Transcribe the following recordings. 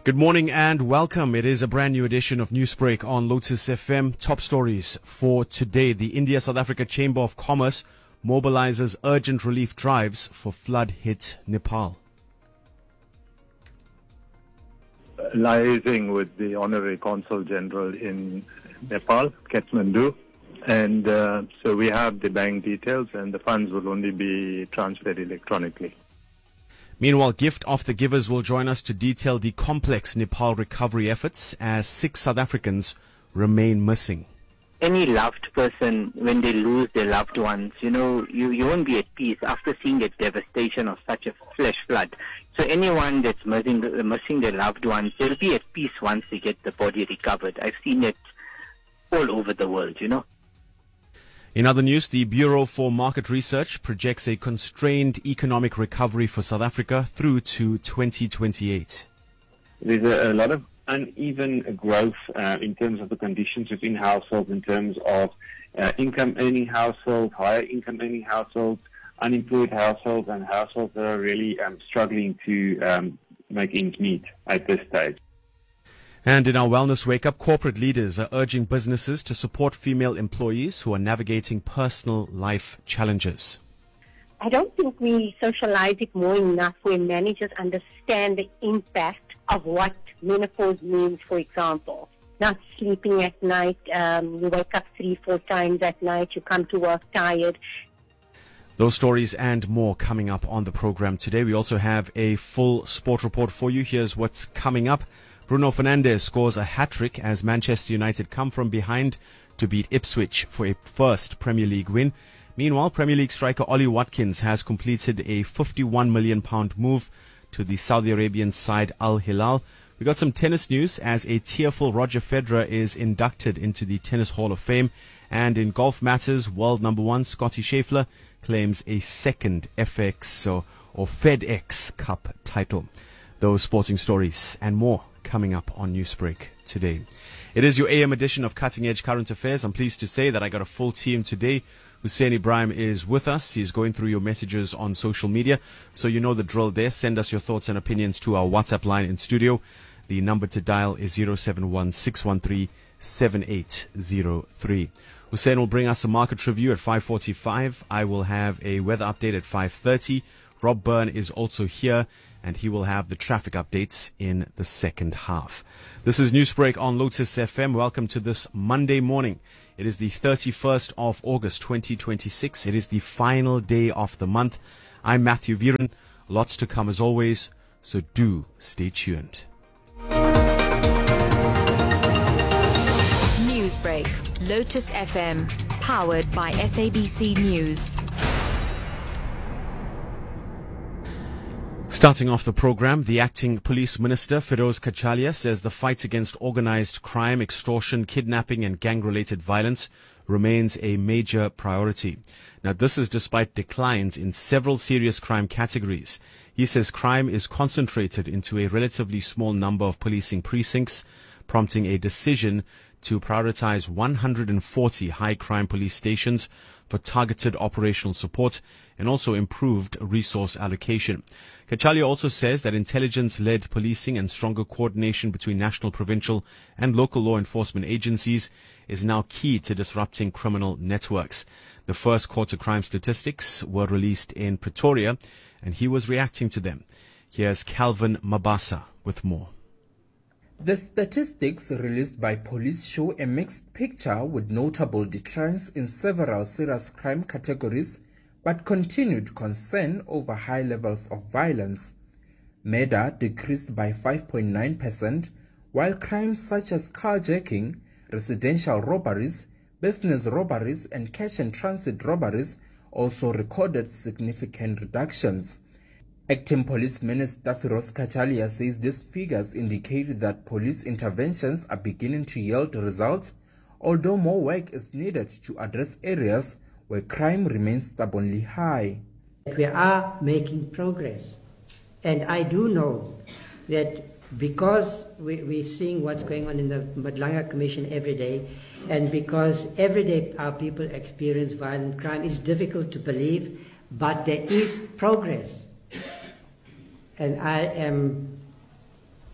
Good morning and welcome. It is a brand new edition of Newsbreak on Lotus FM. Top stories for today. The India-South Africa Chamber of Commerce mobilizes urgent relief drives for flood-hit Nepal. Liaising with the Honorary Consul General in Nepal, Kathmandu. And so we have the bank details and the funds will only be transferred electronically. Meanwhile, Gift of the Givers will join us to detail the complex Nepal recovery efforts as 6 South Africans remain missing. Any loved person, when they lose their loved ones, you won't be at peace after seeing the devastation of such a flash flood. So anyone that's missing their loved ones, they'll be at peace once they get the body recovered. I've seen it all over the world, In other news, the Bureau for Market Research projects a constrained economic recovery for South Africa through to 2028. There's a lot of uneven growth in terms of the conditions within households, in terms of income-earning households, higher income-earning households, unemployed households, and households that are really struggling to make ends meet at this stage. And in our Wellness Wake Up, corporate leaders are urging businesses to support female employees who are navigating personal life challenges. I don't think we socialize it more enough where managers understand the impact of what menopause means, for example. Not sleeping at night, you wake up 3-4 times at night, you come to work tired. Those stories and more coming up on the program today. We also have a full sport report for you. Here's what's coming up. Bruno Fernandes scores a hat-trick as Manchester United come from behind to beat Ipswich for a first Premier League win. Meanwhile, Premier League striker Ollie Watkins has completed a £51 million move to the Saudi Arabian side Al Hilal. We got some tennis news as a tearful Roger Federer is inducted into the Tennis Hall of Fame. And in golf matters, world number 1 Scottie Scheffler claims a second FedEx Cup title. Those sporting stories and more coming up on Newsbreak today. It is your AM edition of Cutting Edge Current Affairs. I'm pleased to say that I got a full team today. Hussein Ibrahim is with us. He's going through your messages on social media. So you know the drill there. Send us your thoughts and opinions to our WhatsApp line in studio. The number to dial is 071-613-7803. Hussein will bring us a market review at 5:45. I will have a weather update at 5:30. Rob Byrne is also here, and he will have the traffic updates in the second half. This is Newsbreak on Lotus FM. Welcome to this Monday morning. It is the 31st of August 2026. It is the final day of the month. I'm Matthew Viren. Lots to come as always, so do stay tuned. Newsbreak, Lotus FM, powered by SABC News. Starting off the program, the acting police minister, Feroz Kachalia, says the fight against organized crime, extortion, kidnapping and gang-related violence remains a major priority. Now, this is despite declines in several serious crime categories. He says crime is concentrated into a relatively small number of policing precincts, prompting a decision to prioritize 140 high-crime police stations for targeted operational support and also improved resource allocation. Kachalia also says that intelligence-led policing and stronger coordination between national, provincial and local law enforcement agencies is now key to disrupting criminal networks. The first quarter crime statistics were released in Pretoria, and he was reacting to them. Here's Calvin Mabasa with more. The statistics released by police show a mixed picture with notable declines in several serious crime categories, but continued concern over high levels of violence. Murder decreased by 5.9%, while crimes such as carjacking, residential robberies, business robberies and cash and transit robberies also recorded significant reductions. Acting Police Minister Feroz Kachalia says these figures indicate that police interventions are beginning to yield results, although more work is needed to address areas where crime remains stubbornly high. We are making progress, and I do know that because we're seeing what's going on in the Madlanga Commission every day, and because every day our people experience violent crime, it's difficult to believe, but there is progress. And I am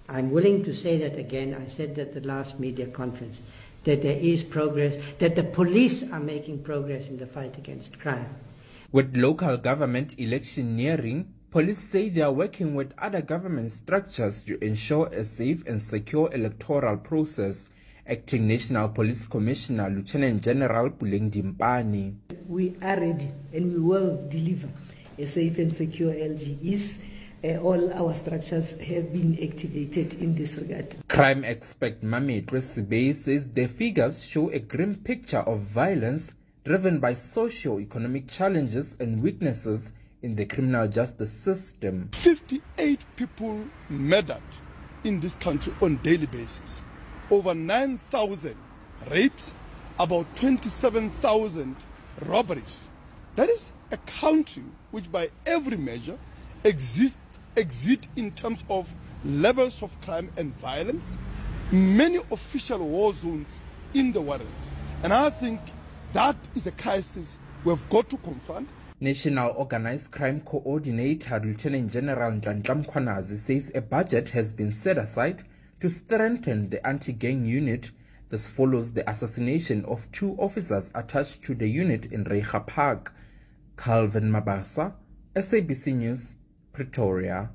I'm willing to say that again. I said at the last media conference that there is progress, that the police are making progress in the fight against crime. With local government election nearing, police say they are working with other government structures to ensure a safe and secure electoral process. Acting National Police Commissioner Lieutenant General Puleng Dimpani. We are ready and we will deliver a safe and secure LGEs. All our structures have been activated in this regard. Crime expert Mametwe Sibey says the figures show a grim picture of violence driven by socio-economic challenges and weaknesses in the criminal justice system. 58 people murdered in this country on a daily basis. Over 9,000 rapes, about 27,000 robberies. That is a country which by every measure exist in terms of levels of crime and violence, many official war zones in the world. And I think that is a crisis we've got to confront. National Organized Crime Coordinator Lieutenant General Ndlandla Mkhwanazi says a budget has been set aside to strengthen the anti-gang unit. This follows the assassination of 2 officers attached to the unit in Reiger Park. Calvin Mabasa, SABC News, Pretoria.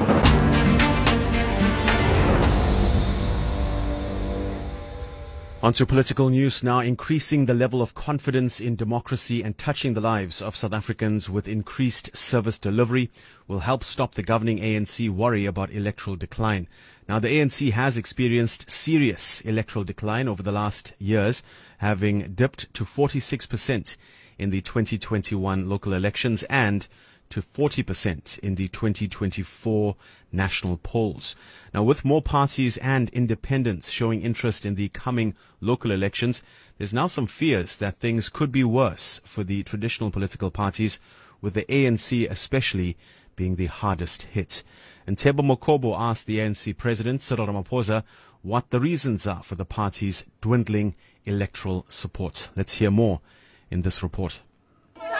On to political news now. Increasing the level of confidence in democracy and touching the lives of South Africans with increased service delivery will help stop the governing ANC worry about electoral decline. Now, the ANC has experienced serious electoral decline over the last years, having dipped to 46% in the 2021 local elections and to 40% in the 2024 national polls. Now, with more parties and independents showing interest in the coming local elections, there's now some fears that things could be worse for the traditional political parties, with the ANC especially being the hardest hit. And Tebo Mokobo asked the ANC President, Cyril Ramaphosa, what the reasons are for the party's dwindling electoral support. Let's hear more in this report.